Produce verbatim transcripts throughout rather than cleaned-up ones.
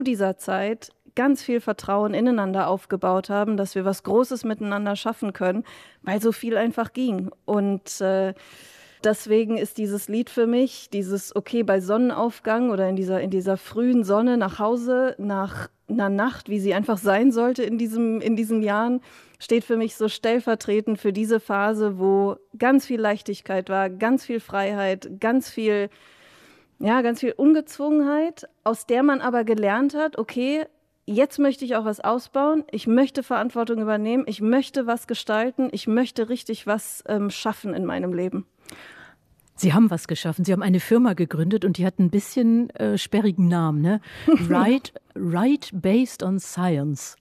dieser Zeit ganz viel Vertrauen ineinander aufgebaut haben, dass wir was Großes miteinander schaffen können, weil so viel einfach ging. Und äh, deswegen ist dieses Lied für mich, dieses okay bei Sonnenaufgang oder in dieser, in dieser frühen Sonne nach Hause, nach einer Nacht, wie sie einfach sein sollte in, diesem, in diesen Jahren, steht für mich so stellvertretend für diese Phase, wo ganz viel Leichtigkeit war, ganz viel Freiheit, ganz viel, ja, ganz viel Ungezwungenheit, aus der man aber gelernt hat, okay, jetzt möchte ich auch was ausbauen, ich möchte Verantwortung übernehmen, ich möchte was gestalten, ich möchte richtig was ähm, schaffen in meinem Leben. Sie haben was geschaffen. Sie haben eine Firma gegründet und die hat ein bisschen äh, sperrigen Namen, ne? Right, right based on science.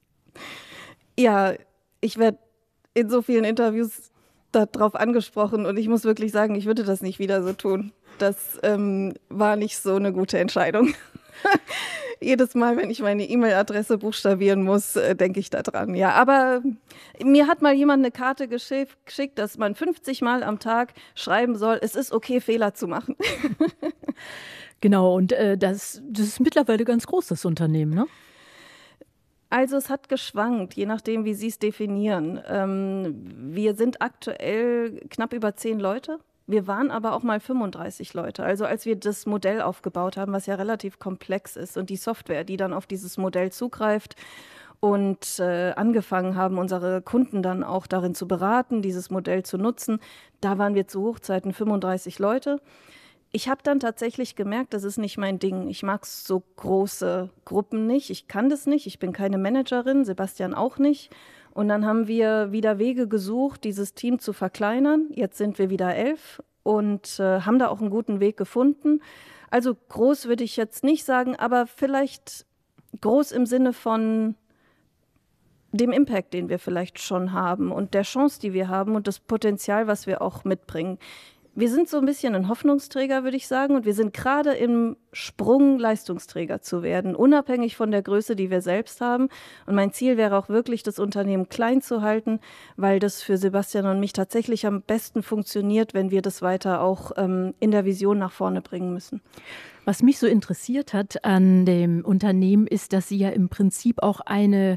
Ja, ich werde in so vielen Interviews darauf angesprochen und ich muss wirklich sagen, ich würde das nicht wieder so tun. Das ähm, war nicht so eine gute Entscheidung. Jedes Mal, wenn ich meine E-Mail-Adresse buchstabieren muss, äh, denke ich da dran. Ja, aber mir hat mal jemand eine Karte geschickt, dass man fünfzig Mal am Tag schreiben soll, es ist okay, Fehler zu machen. Genau, und äh, das, das ist mittlerweile ganz groß, das Unternehmen, ne? Also es hat geschwankt, je nachdem, wie Sie es definieren. Ähm, wir sind aktuell knapp über zehn Leute. Wir waren aber auch mal fünfunddreißig Leute. Also als wir das Modell aufgebaut haben, was ja relativ komplex ist und die Software, die dann auf dieses Modell zugreift und äh, angefangen haben, unsere Kunden dann auch darin zu beraten, dieses Modell zu nutzen, da waren wir zu Hochzeiten fünfunddreißig Leute. Ich habe dann tatsächlich gemerkt, das ist nicht mein Ding. Ich mag so große Gruppen nicht. Ich kann das nicht. Ich bin keine Managerin, Sebastian auch nicht. Und dann haben wir wieder Wege gesucht, dieses Team zu verkleinern. Jetzt sind wir wieder elf und äh, haben da auch einen guten Weg gefunden. Also groß würde ich jetzt nicht sagen, aber vielleicht groß im Sinne von dem Impact, den wir vielleicht schon haben und der Chance, die wir haben und das Potenzial, was wir auch mitbringen. Wir sind so ein bisschen ein Hoffnungsträger, würde ich sagen, und wir sind gerade im Sprung, Leistungsträger zu werden, unabhängig von der Größe, die wir selbst haben. Und mein Ziel wäre auch wirklich, das Unternehmen klein zu halten, weil das für Sebastian und mich tatsächlich am besten funktioniert, wenn wir das weiter auch ähm, in der Vision nach vorne bringen müssen. Was mich so interessiert hat an dem Unternehmen ist, dass Sie ja im Prinzip auch eine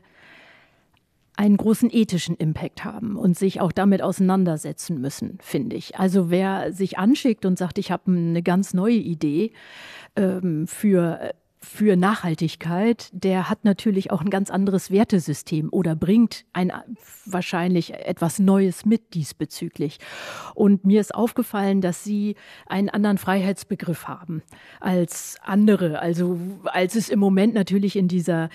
einen großen ethischen Impact haben und sich auch damit auseinandersetzen müssen, finde ich. Also wer sich anschickt und sagt, ich habe eine ganz neue Idee ähm, für, für Nachhaltigkeit, der hat natürlich auch ein ganz anderes Wertesystem oder bringt ein wahrscheinlich etwas Neues mit diesbezüglich. Und mir ist aufgefallen, dass Sie einen anderen Freiheitsbegriff haben als andere, also als es im Moment natürlich in dieser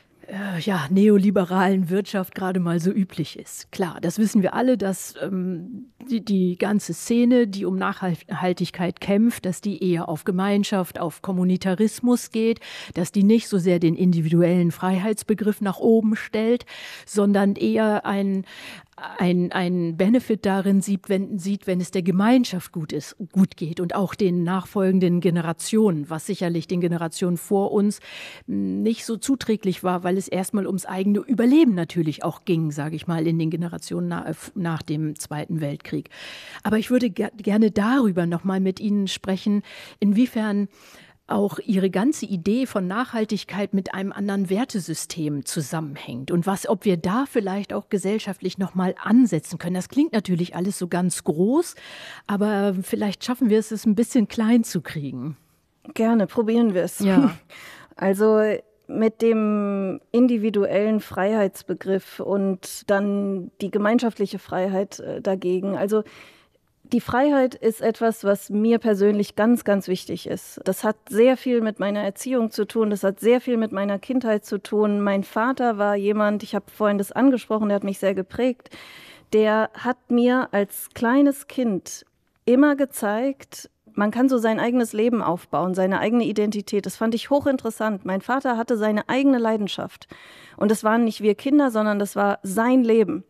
ja, neoliberalen Wirtschaft gerade mal so üblich ist. Klar, das wissen wir alle, dass ähm, die, die ganze Szene, die um Nachhaltigkeit kämpft, dass die eher auf Gemeinschaft, auf Kommunitarismus geht, dass die nicht so sehr den individuellen Freiheitsbegriff nach oben stellt, sondern eher ein ein, ein Benefit darin sieht wenn, sieht, wenn es der Gemeinschaft gut ist, gut geht und auch den nachfolgenden Generationen, was sicherlich den Generationen vor uns nicht so zuträglich war, weil es erstmal ums eigene Überleben natürlich auch ging, sage ich mal, in den Generationen nach, nach dem Zweiten Weltkrieg. Aber ich würde ger- gerne darüber nochmal mit Ihnen sprechen, inwiefern auch Ihre ganze Idee von Nachhaltigkeit mit einem anderen Wertesystem zusammenhängt und was, ob wir da vielleicht auch gesellschaftlich nochmal ansetzen können. Das klingt natürlich alles so ganz groß, aber vielleicht schaffen wir es, es ein bisschen klein zu kriegen. Gerne, probieren wir es. Ja. Also mit dem individuellen Freiheitsbegriff und dann die gemeinschaftliche Freiheit dagegen. Also die Freiheit ist etwas, was mir persönlich ganz, ganz wichtig ist. Das hat sehr viel mit meiner Erziehung zu tun, das hat sehr viel mit meiner Kindheit zu tun. Mein Vater war jemand, ich habe vorhin das angesprochen, der hat mich sehr geprägt, der hat mir als kleines Kind immer gezeigt, man kann so sein eigenes Leben aufbauen, seine eigene Identität. Das fand ich hochinteressant. Mein Vater hatte seine eigene Leidenschaft. Und das waren nicht wir Kinder, sondern das war sein Leben.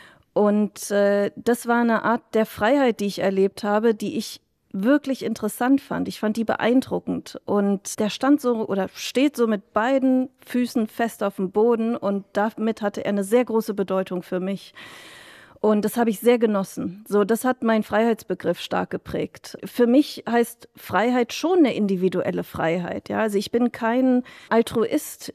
Und äh, das war eine Art der Freiheit, die ich erlebt habe, die ich wirklich interessant fand. Ich fand die beeindruckend. Und der stand so oder steht so mit beiden Füßen fest auf dem Boden und damit hatte er eine sehr große Bedeutung für mich. Und das habe ich sehr genossen. So, das hat meinen Freiheitsbegriff stark geprägt. Für mich heißt Freiheit schon eine individuelle Freiheit. Ja, also ich bin kein Altruist.